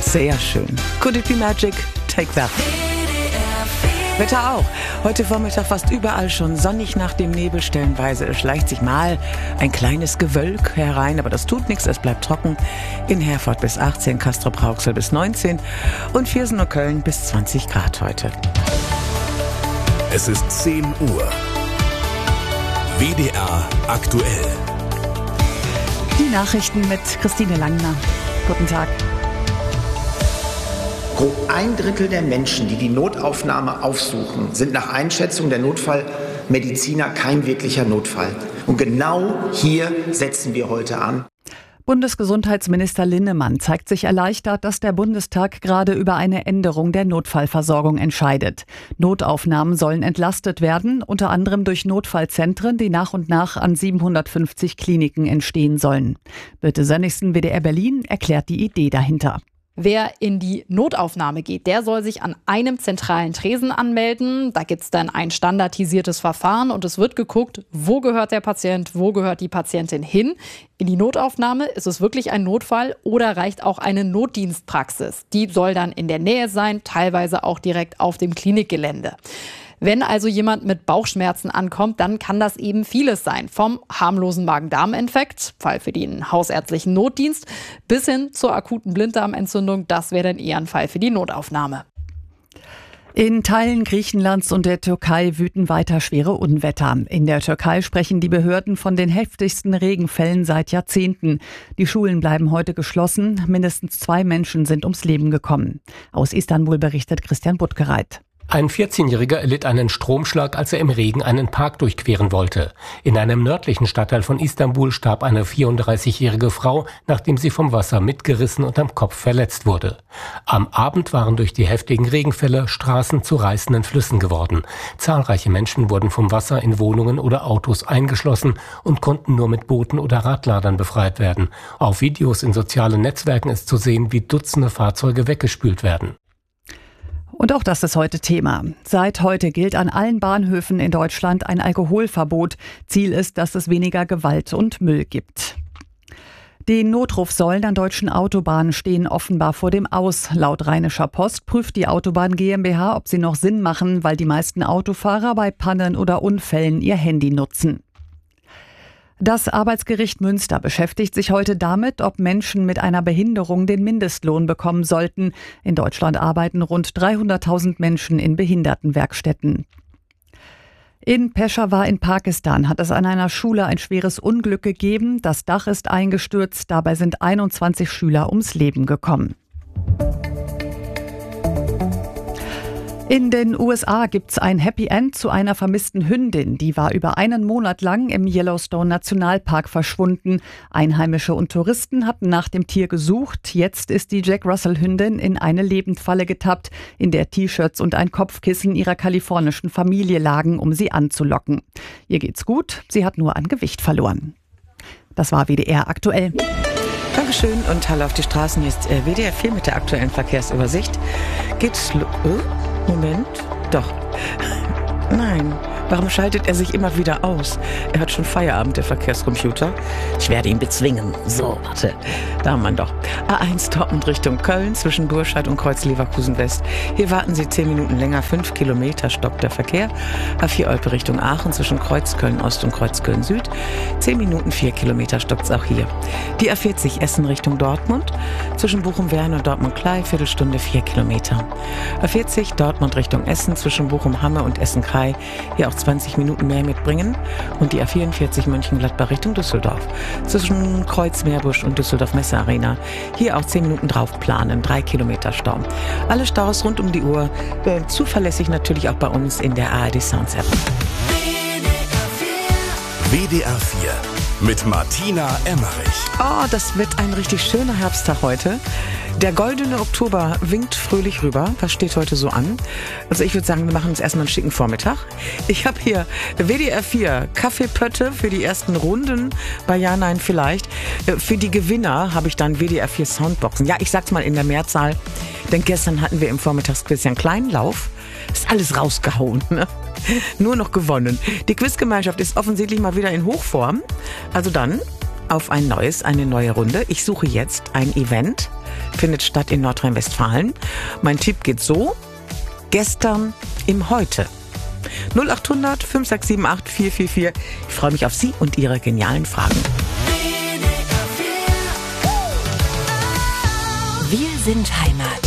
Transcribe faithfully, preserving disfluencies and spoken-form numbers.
Sehr schön. Could it be magic? Take that. Wetter auch. Heute Vormittag fast überall schon sonnig nach dem Nebel. Stellenweise es schleicht sich mal ein kleines Gewölk herein, aber das tut nichts, es bleibt trocken. In Herford bis achtzehn, Castrop-Rauxel bis neunzehn und Viersen und Köln bis zwanzig Grad heute. Es ist zehn Uhr. W D R aktuell. Die Nachrichten mit Christine Langner. Guten Tag. Grob ein Drittel der Menschen, die die Notaufnahme aufsuchen, sind nach Einschätzung der Notfallmediziner kein wirklicher Notfall. Und genau hier setzen wir heute an. Bundesgesundheitsminister Linnemann zeigt sich erleichtert, dass der Bundestag gerade über eine Änderung der Notfallversorgung entscheidet. Notaufnahmen sollen entlastet werden, unter anderem durch Notfallzentren, die nach und nach an siebenhundertfünfzig Kliniken entstehen sollen. Birte Sönnigsen, W D R Berlin, erklärt die Idee dahinter. Wer in die Notaufnahme geht, der soll sich an einem zentralen Tresen anmelden. Da gibt es dann ein standardisiertes Verfahren und es wird geguckt, wo gehört der Patient, wo gehört die Patientin hin. In die Notaufnahme, ist es wirklich ein Notfall oder reicht auch eine Notdienstpraxis? Die soll dann in der Nähe sein, teilweise auch direkt auf dem Klinikgelände. Wenn also jemand mit Bauchschmerzen ankommt, dann kann das eben vieles sein. Vom harmlosen Magen-Darm-Infekt, Fall für den hausärztlichen Notdienst, bis hin zur akuten Blinddarmentzündung. Das wäre dann eher ein Fall für die Notaufnahme. In Teilen Griechenlands und der Türkei wüten weiter schwere Unwetter. In der Türkei sprechen die Behörden von den heftigsten Regenfällen seit Jahrzehnten. Die Schulen bleiben heute geschlossen. Mindestens zwei Menschen sind ums Leben gekommen. Aus Istanbul berichtet Christian Buttgereit. Ein vierzehnjähriger erlitt einen Stromschlag, als er im Regen einen Park durchqueren wollte. In einem nördlichen Stadtteil von Istanbul starb eine vierunddreißigjährige Frau, nachdem sie vom Wasser mitgerissen und am Kopf verletzt wurde. Am Abend waren durch die heftigen Regenfälle Straßen zu reißenden Flüssen geworden. Zahlreiche Menschen wurden vom Wasser in Wohnungen oder Autos eingeschlossen und konnten nur mit Booten oder Radladern befreit werden. Auf Videos in sozialen Netzwerken ist zu sehen, wie Dutzende Fahrzeuge weggespült werden. Und auch das ist heute Thema. Seit heute gilt an allen Bahnhöfen in Deutschland ein Alkoholverbot. Ziel ist, dass es weniger Gewalt und Müll gibt. Die Notrufsäulen an deutschen Autobahnen stehen offenbar vor dem Aus. Laut Rheinischer Post prüft die Autobahn GmbH, ob sie noch Sinn machen, weil die meisten Autofahrer bei Pannen oder Unfällen ihr Handy nutzen. Das Arbeitsgericht Münster beschäftigt sich heute damit, ob Menschen mit einer Behinderung den Mindestlohn bekommen sollten. In Deutschland arbeiten rund dreihunderttausend Menschen in Behindertenwerkstätten. In Peshawar in Pakistan hat es an einer Schule ein schweres Unglück gegeben. Das Dach ist eingestürzt, dabei sind einundzwanzig Schüler ums Leben gekommen. In den U S A gibt's ein Happy End zu einer vermissten Hündin. Die war über einen Monat lang im Yellowstone Nationalpark verschwunden. Einheimische und Touristen hatten nach dem Tier gesucht. Jetzt ist die Jack Russell-Hündin in eine Lebendfalle getappt, in der T-Shirts und ein Kopfkissen ihrer kalifornischen Familie lagen, um sie anzulocken. Ihr geht's gut, sie hat nur an Gewicht verloren. Das war W D R aktuell. Dankeschön und Hallo auf die Straßen. Hier ist W D R vier mit der aktuellen Verkehrsübersicht. Geht's los? Oh, Moment. Doch. Nein. Warum schaltet er sich immer wieder aus? Er hat schon Feierabend, der Verkehrscomputer. Ich werde ihn bezwingen. So, warte. Da haben wir ihn doch. A eins Dortmund Richtung Köln zwischen Burscheid und Kreuz Leverkusen West. Hier warten Sie zehn Minuten länger. fünf Kilometer stoppt der Verkehr. A vier Olpe Richtung Aachen zwischen Kreuz Köln Ost und Kreuz Köln Süd. zehn Minuten, vier Kilometer stoppt es auch hier. Die A vierzig Essen Richtung Dortmund zwischen Bochum-Werne und Dortmund-Klei. Viertelstunde, vier Kilometer. A vierzig Dortmund Richtung Essen zwischen Bochum-Hamme und Essen-Krei. Hier auch zwanzig Minuten mehr mitbringen. Und die A vierundvierzig Mönchengladbach Richtung Düsseldorf. Zwischen Kreuz Meerbusch und Düsseldorf Messe Arena. Hier auch zehn Minuten drauf planen. drei Kilometer Stau. Alle Staus rund um die Uhr. Äh, zuverlässig natürlich auch bei uns in der A R D Sounds App. W D R vier mit Martina Emmerich. Oh, das wird ein richtig schöner Herbsttag heute. Der goldene Oktober winkt fröhlich rüber. Was steht heute so an? Also ich würde sagen, wir machen uns erstmal einen schicken Vormittag. Ich habe hier W D R vier Kaffeepötte für die ersten Runden bei Ja, Nein, Vielleicht. Für die Gewinner habe ich dann W D R vier Soundboxen. Ja, ich sag's mal in der Mehrzahl, denn gestern hatten wir im Vormittagsquiz ja einen kleinen Lauf. Ist alles rausgehauen, ne? Nur noch gewonnen. Die Quizgemeinschaft ist offensichtlich mal wieder in Hochform. Also dann auf ein neues, eine neue Runde. Ich suche jetzt ein Event, findet statt in Nordrhein-Westfalen. Mein Tipp geht so: Gestern im Heute. null acht hundert fünf sechs sieben acht vier vier vier. Ich freue mich auf Sie und Ihre genialen Fragen. Wir sind Heimat.